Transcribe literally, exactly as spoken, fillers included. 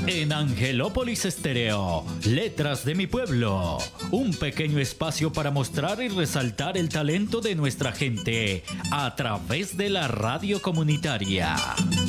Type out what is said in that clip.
En Angelópolis Estéreo, Letras de mi Pueblo, un pequeño espacio para mostrar y resaltar el talento de nuestra gente a través de la radio comunitaria.